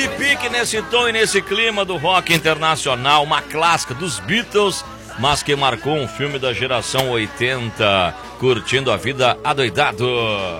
pique nesse tom e nesse clima do rock internacional, uma clássica dos Beatles, mas que marcou um filme da geração 80, curtindo a vida adoidado.